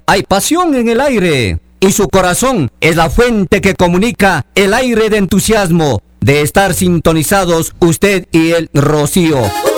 hay pasión en el aire. Y su corazón es la fuente que comunica el aire de entusiasmo de estar sintonizados usted y el Rocío.